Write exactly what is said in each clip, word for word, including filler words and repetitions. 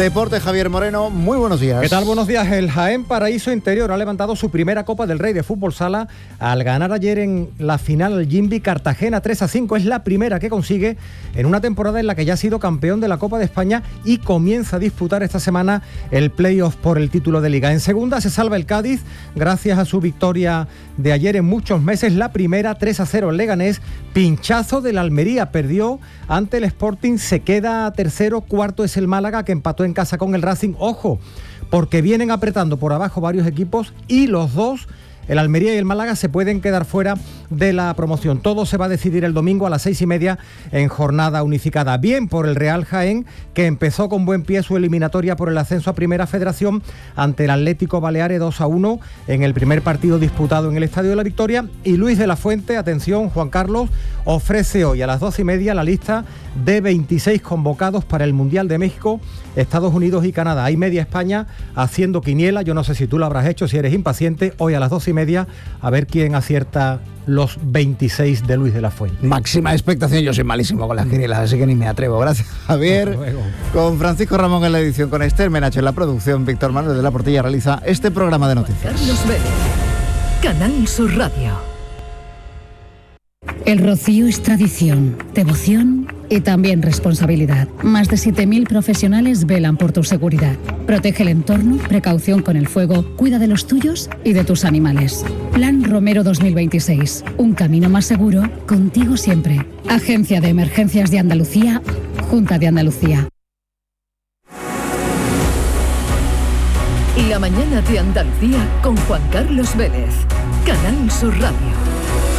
Deporte, Javier Moreno, muy buenos días. ¿Qué tal? Buenos días. El Jaén Paraíso Interior ha levantado su primera Copa del Rey de Fútbol Sala al ganar ayer en la final al Jimbi Cartagena tres a cinco. Es la primera que consigue en una temporada en la que ya ha sido campeón de la Copa de España y comienza a disputar esta semana el playoff por el título de Liga. En segunda se salva el Cádiz gracias a su victoria de ayer en muchos meses, la primera tres a cero en Leganés. Pinchazo del Almería, perdió ante el Sporting, se queda tercero, cuarto es el Málaga que empató en casa con el Racing. Ojo, porque vienen apretando por abajo varios equipos y los dos, el Almería y el Málaga, se pueden quedar fuera de la promoción. Todo se va a decidir el domingo a las seis y media en jornada unificada. Bien por el Real Jaén, que empezó con buen pie su eliminatoria por el ascenso a Primera Federación ante el Atlético Baleares dos a uno en el primer partido disputado en el Estadio de la Victoria. Y Luis de la Fuente, atención Juan Carlos, ofrece hoy a las doce y media la lista de veintiséis convocados para el Mundial de México, Estados Unidos y Canadá. Hay media España haciendo quiniela, yo no sé si tú lo habrás hecho, si eres impaciente, hoy a las doce y media a ver quién acierta los veintiséis de Luis de la Fuente. Máxima expectación, yo soy malísimo con las quinielas, así que ni me atrevo. Gracias, Javier. Con Francisco Ramón en la edición, con Esther Menacho en la producción, Víctor Manuel de la Portilla realiza este programa de noticias. Carlos Vélez, Canal Sur Radio. El Rocío es tradición, devoción y también responsabilidad. Más de siete mil profesionales velan por tu seguridad. Protege el entorno, precaución con el fuego, cuida de los tuyos y de tus animales. Plan Romero dos mil veintiséis. Un camino más seguro, contigo siempre. Agencia de Emergencias de Andalucía, Junta de Andalucía. La mañana de Andalucía con Juan Carlos Vélez. Canal Sur Radio.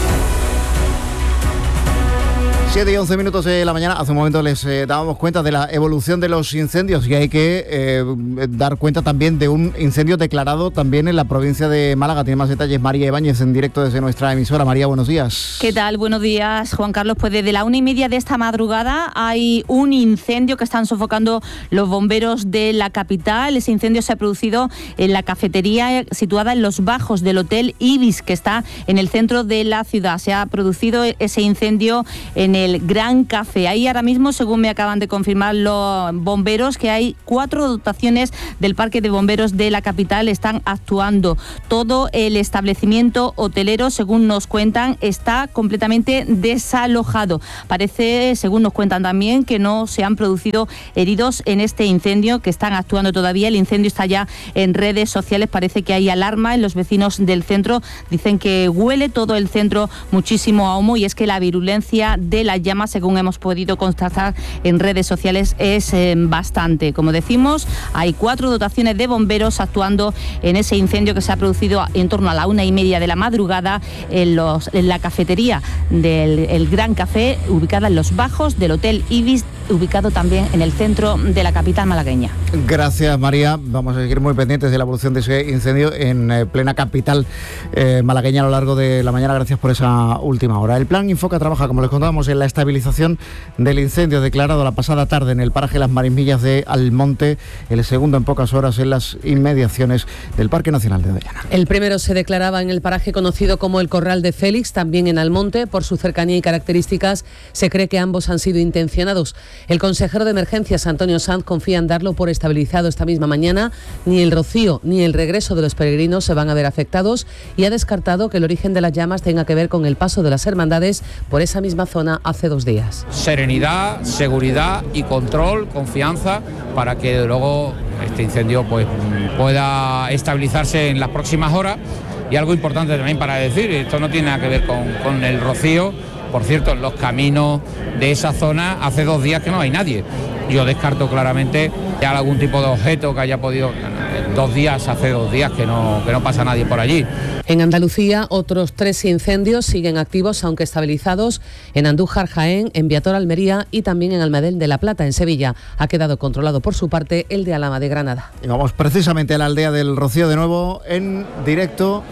siete y once minutos de la mañana. Hace un momento les eh, dábamos cuenta de la evolución de los incendios y hay que eh, dar cuenta también de un incendio declarado también en la provincia de Málaga. Tiene más detalles María Ibáñez en directo desde nuestra emisora. María, buenos días. ¿Qué tal? Buenos días, Juan Carlos. Pues desde la una y media de esta madrugada hay un incendio que están sofocando los bomberos de la capital. Ese incendio se ha producido en la cafetería situada en los bajos del Hotel Ibis, que está en el centro de la ciudad. Se ha producido ese incendio en el el Gran Café. Ahí ahora mismo, según me acaban de confirmar los bomberos, que hay cuatro dotaciones del Parque de Bomberos de la capital, están actuando. Todo el establecimiento hotelero, según nos cuentan, está completamente desalojado. Parece, según nos cuentan también, que no se han producido heridos en este incendio, que están actuando todavía. El incendio está ya en redes sociales, parece que hay alarma en los vecinos del centro. Dicen que huele todo el centro muchísimo a humo y es que la virulencia de la llama, según hemos podido constatar en redes sociales, es eh, bastante. Como decimos, hay cuatro dotaciones de bomberos actuando en ese incendio que se ha producido en torno a la una y media de la madrugada en, los, en la cafetería del el Gran Café, ubicada en los bajos del Hotel Ibis, ubicado también en el centro de la capital malagueña. Gracias, María. Vamos a seguir muy pendientes de la evolución de ese incendio en eh, plena capital eh, malagueña a lo largo de la mañana. Gracias por esa última hora. El plan Infoca trabaja, como les contábamos, en la estabilización del incendio declarado la pasada tarde en el paraje Las Marismillas de Almonte, el segundo en pocas horas en las inmediaciones del Parque Nacional de Doñana. El primero se declaraba en el paraje conocido como el Corral de Félix, también en Almonte. Por su cercanía y características, se cree que ambos han sido intencionados. El consejero de Emergencias, Antonio Sanz, confía en darlo por estabilizado esta misma mañana. Ni el rocío ni el regreso de los peregrinos se van a ver afectados y ha descartado que el origen de las llamas tenga que ver con el paso de las hermandades por esa misma zona hace dos días. Serenidad, seguridad y control, confianza, para que luego este incendio pues pueda estabilizarse en las próximas horas. Y algo importante también para decir, esto no tiene nada que ver con, con el rocío. Por cierto, en los caminos de esa zona hace dos días que no hay nadie. Yo descarto claramente que haya algún tipo de objeto que haya podido... Dos días, hace dos días que no, que no pasa nadie por allí. En Andalucía, otros tres incendios siguen activos, aunque estabilizados, en Andújar, Jaén, en Viator, Almería y también en Almadén de la Plata, en Sevilla. Ha quedado controlado por su parte el de Alhama de Granada. Y vamos precisamente a la aldea del Rocío de nuevo en directo,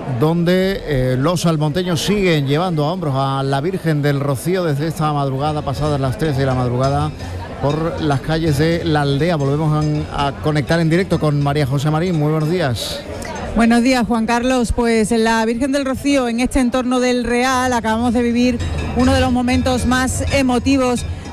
donde eh, los almonteños siguen llevando a hombros a la Virgen del Rocío desde esta madrugada, pasadas las tres de la madrugada, por las calles de la aldea. Volvemos a, a conectar en directo con María José Marín. Muy buenos días. Buenos días, Juan Carlos. Pues en la Virgen del Rocío, en este entorno del Real, acabamos de vivir uno de los momentos más emotivos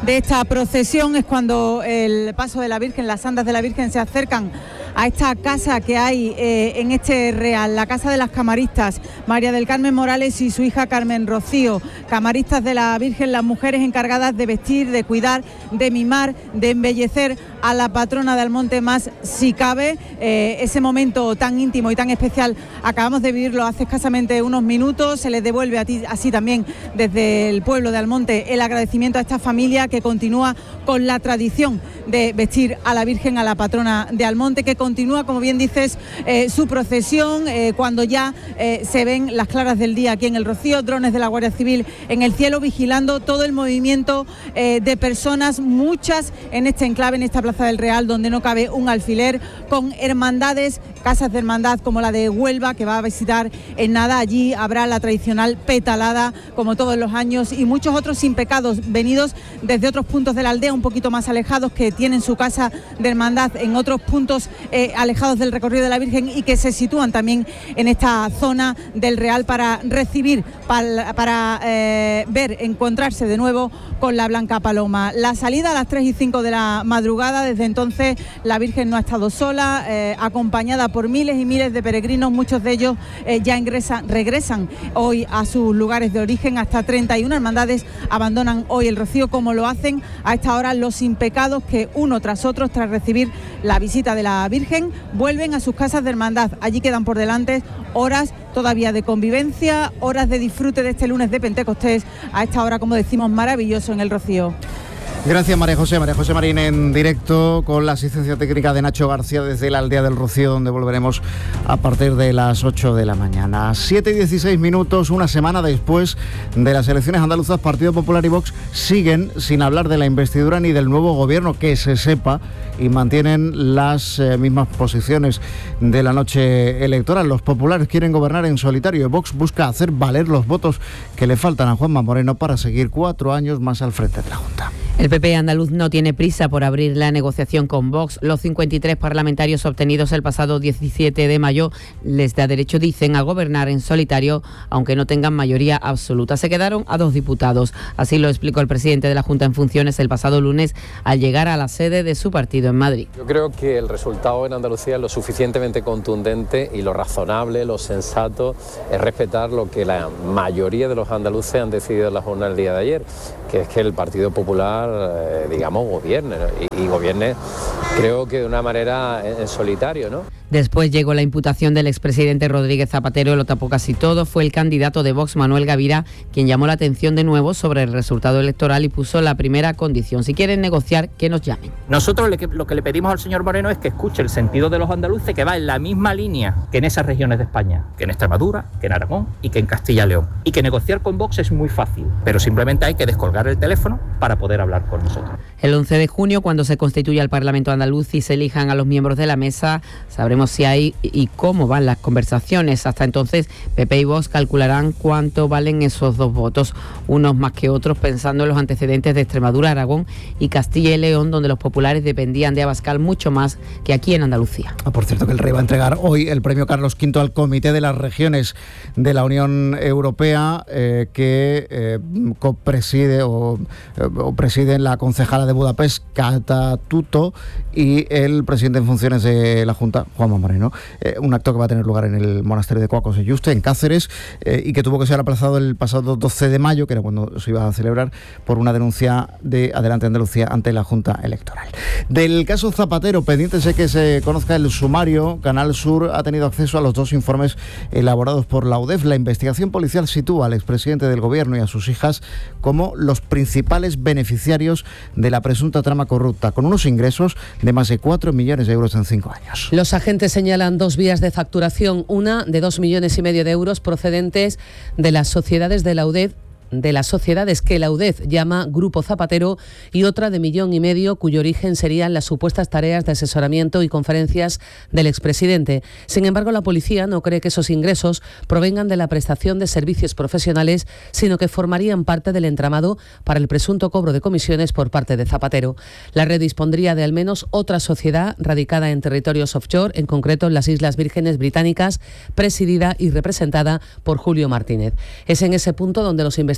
de esta procesión es cuando el paso de la Virgen, las andas de la Virgen se acercan a esta casa que hay eh, en este real, la Casa de las Camaristas, María del Carmen Morales y su hija Carmen Rocío, camaristas de la Virgen, las mujeres encargadas de vestir, de cuidar, de mimar, de embellecer a la patrona de Almonte más si cabe. Eh, ese momento tan íntimo y tan especial acabamos de vivirlo hace escasamente unos minutos. Se les devuelve a ti, así también desde el pueblo de Almonte el agradecimiento a esta familia que continúa con la tradición de vestir a la Virgen, a la patrona de Almonte, que continúa, como bien dices, eh, su procesión eh, cuando ya eh, se ven las claras del día aquí en el Rocío, drones de la Guardia Civil en el cielo vigilando todo el movimiento eh, de personas, muchas en este enclave, en esta Plaza del Real, donde no cabe un alfiler, con hermandades, casas de hermandad como la de Huelva, que va a visitar en nada. Allí habrá la tradicional petalada, como todos los años, y muchos otros sin pecados, venidos desde otros puntos de la aldea, un poquito más alejados, que tienen su casa de hermandad en otros puntos eh, alejados del recorrido de la Virgen y que se sitúan también en esta zona del Real para recibir, para, para eh, ver, encontrarse de nuevo con la Blanca Paloma. La salida a las tres y cinco de la madrugada. Desde entonces la Virgen no ha estado sola, eh, acompañada por miles y miles de peregrinos, muchos de ellos eh, ya ingresan, regresan hoy a sus lugares de origen. Hasta treinta y una hermandades abandonan hoy el Rocío, como lo hacen a esta hora los impecados, que uno tras otro, tras recibir la visita de la Virgen, vuelven a sus casas de hermandad. Allí quedan por delante horas todavía de convivencia, horas de disfrute de este lunes de Pentecostés, a esta hora, como decimos, maravilloso en el Rocío. Gracias, María José. María José Marín en directo con la asistencia técnica de Nacho García desde la aldea del Rocío, donde volveremos a partir de las ocho de la mañana. siete y dieciséis minutos, una semana después de las elecciones andaluzas, Partido Popular y Vox siguen sin hablar de la investidura ni del nuevo gobierno, que se sepa, y mantienen las eh, mismas posiciones de la noche electoral. Los populares quieren gobernar en solitario y Vox busca hacer valer los votos que le faltan a Juanma Moreno para seguir cuatro años más al frente de la Junta. El P P andaluz no tiene prisa por abrir la negociación con Vox. Los cincuenta y tres parlamentarios obtenidos el pasado diecisiete de mayo les da derecho, dicen, a gobernar en solitario, aunque no tengan mayoría absoluta. Se quedaron a dos diputados. Así lo explicó el presidente de la Junta en funciones el pasado lunes al llegar a la sede de su partido en Madrid. Yo creo que el resultado en Andalucía es lo suficientemente contundente, y lo razonable, lo sensato es respetar lo que la mayoría de los andaluces han decidido en la jornada del día de ayer, que es que el Partido Popular, eh, digamos, gobierne, ¿no? y, y gobierne, creo que de una manera en, en solitario, ¿no? Después llegó la imputación del expresidente Rodríguez Zapatero, lo tapó casi todo. Fue el candidato de Vox, Manuel Gavira, quien llamó la atención de nuevo sobre el resultado electoral y puso la primera condición: si quieren negociar, que nos llamen. Nosotros lo que le pedimos al señor Moreno es que escuche el sentido de los andaluces, que va en la misma línea que en esas regiones de España, que en Extremadura, que en Aragón y que en Castilla y León. Y que negociar con Vox es muy fácil, pero simplemente hay que descolgar el teléfono para poder hablar con nosotros. El once de junio, cuando se constituya el Parlamento andaluz y se elijan a los miembros de la mesa, sabremos si hay y cómo van las conversaciones. Hasta entonces, P P y Vox calcularán cuánto valen esos dos votos, unos más que otros, pensando en los antecedentes de Extremadura, Aragón y Castilla y León, donde los populares dependían de Abascal mucho más que aquí en Andalucía. Ah, por cierto, que el Rey va a entregar hoy el premio Carlos quinto al Comité de las Regiones de la Unión Europea, eh, que eh, copreside o, eh, o preside la concejala de Budapest, Kata Tuto, y el presidente en funciones de la Junta, Juanma Moreno. Eh, un acto que va a tener lugar en el monasterio de Cuacos de Yuste, en Cáceres, eh, y que tuvo que ser aplazado el pasado doce de mayo, que era cuando se iba a celebrar, por una denuncia de Adelante Andalucía ante la Junta Electoral. Del caso Zapatero, pendientes de que se conozca el sumario, Canal Sur ha tenido acceso a los dos informes elaborados por la U D E F. La investigación policial sitúa al expresidente del Gobierno y a sus hijas como los principales beneficiarios de la presunta trama corrupta, con unos ingresos de más de cuatro millones de euros en cinco años. Los agentes señalan dos vías de facturación, una de dos millones y medio de euros procedentes de las sociedades de la U D E F, de las sociedades que la U D E F llama Grupo Zapatero, y otra de millón y medio cuyo origen serían las supuestas tareas de asesoramiento y conferencias del expresidente. Sin embargo, la policía no cree que esos ingresos provengan de la prestación de servicios profesionales, sino que formarían parte del entramado para el presunto cobro de comisiones por parte de Zapatero. La red dispondría de al menos otra sociedad radicada en territorios offshore, en concreto en las Islas Vírgenes Británicas, presidida y representada por Julio Martínez. Es en ese punto donde los investigadores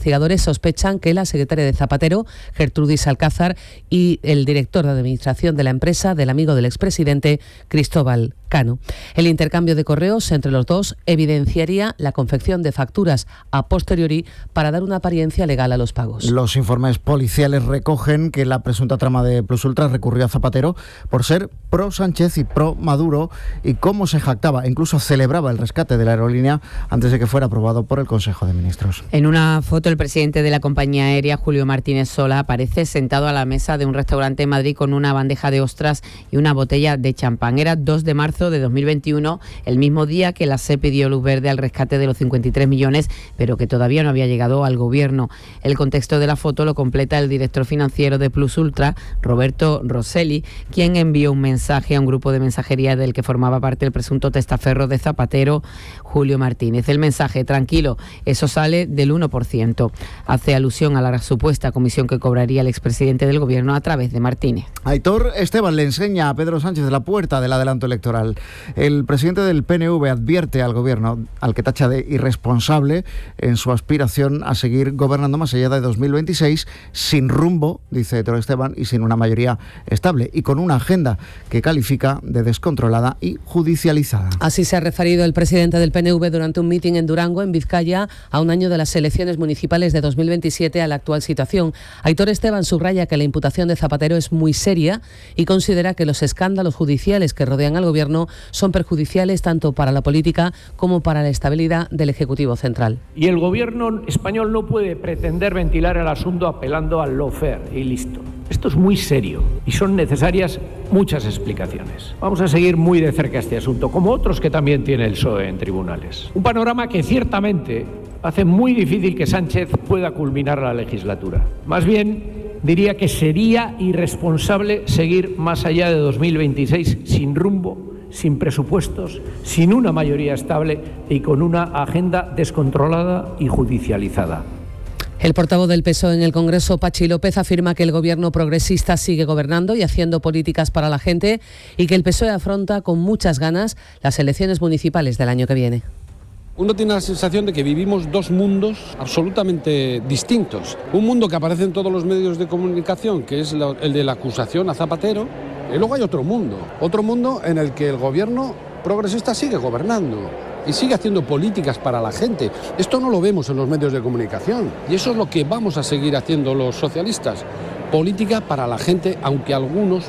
investigadores sospechan que la secretaria de Zapatero, Gertrudis Alcázar, y el director de administración de la empresa del amigo del expresidente, Cristóbal Cano. El intercambio de correos entre los dos evidenciaría la confección de facturas a posteriori para dar una apariencia legal a los pagos. Los informes policiales recogen que la presunta trama de Plus Ultra recurrió a Zapatero por ser pro Sánchez y pro Maduro, y cómo se jactaba, incluso celebraba el rescate de la aerolínea antes de que fuera aprobado por el Consejo de Ministros. En una foto, el presidente de la compañía aérea, Julio Martínez Sola, aparece sentado a la mesa de un restaurante en Madrid con una bandeja de ostras y una botella de champán. Era dos de marzo de dos mil veintiuno, el mismo día que la S E pidió luz verde al rescate de los cincuenta y tres millones, pero que todavía no había llegado al gobierno. El contexto de la foto lo completa el director financiero de Plus Ultra, Roberto Rosselli, quien envió un mensaje a un grupo de mensajería del que formaba parte el presunto testaferro de Zapatero, Julio Martínez. El mensaje: tranquilo, eso sale del uno por ciento. Hace alusión a la supuesta comisión que cobraría el expresidente del gobierno a través de Martínez. Aitor Esteban le enseña a Pedro Sánchez la puerta del adelanto electoral. El presidente del P N V advierte al gobierno, al que tacha de irresponsable en su aspiración a seguir gobernando más allá de dos mil veintiséis, sin rumbo, dice Aitor Esteban, y sin una mayoría estable, y con una agenda que califica de descontrolada y judicializada. Así se ha referido el presidente del P N V durante un mitin en Durango, en Vizcaya, a un año de las elecciones municipales de dos mil veintisiete, a la actual situación. Aitor Esteban subraya que la imputación de Zapatero es muy seria y considera que los escándalos judiciales que rodean al gobierno son perjudiciales tanto para la política como para la estabilidad del Ejecutivo Central. Y el gobierno español no puede pretender ventilar el asunto apelando al lawfare y listo. Esto es muy serio y son necesarias muchas explicaciones. Vamos a seguir muy de cerca este asunto, como otros que también tiene el P S O E en tribunales. Un panorama que ciertamente hace muy difícil que Sánchez pueda culminar la legislatura. Más bien, diría que sería irresponsable seguir más allá de dos mil veintiséis sin rumbo, sin presupuestos, sin una mayoría estable y con una agenda descontrolada y judicializada. El portavoz del P S O E en el Congreso, Pachi López, afirma que el gobierno progresista sigue gobernando y haciendo políticas para la gente y que el P S O E afronta con muchas ganas las elecciones municipales del año que viene. Uno tiene la sensación de que vivimos dos mundos absolutamente distintos. Un mundo que aparece en todos los medios de comunicación, que es el de la acusación a Zapatero, y luego hay otro mundo, otro mundo en el que el gobierno progresista sigue gobernando y sigue haciendo políticas para la gente. Esto no lo vemos en los medios de comunicación y eso es lo que vamos a seguir haciendo los socialistas. Política para la gente, aunque algunos